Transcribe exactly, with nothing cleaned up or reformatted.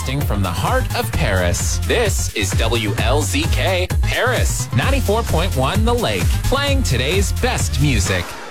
Broadcasting from the heart of Paris. This is W L Z K Paris, ninety-four point one The Lake, playing today's best music.